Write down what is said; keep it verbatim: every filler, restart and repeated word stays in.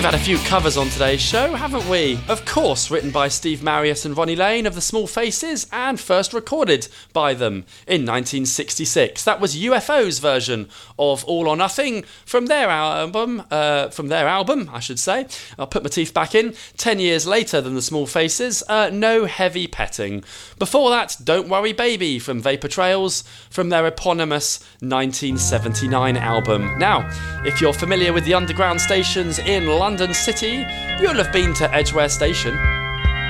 had a few covers on today's show, haven't we? Of course, written by Steve Marius and Ronnie Lane of The Small Faces, and first recorded by them in nineteen sixty-six. That was U F O's version of All or Nothing from their album, uh, from their album, I should say. I'll put my teeth back in. Ten years later than The Small Faces, uh, No Heavy Petting. Before that, Don't Worry Baby from Vapor Trails from their eponymous nineteen seventy-nine album. Now, if you're familiar with the underground stations in London City, you'll have been to Edgware Station.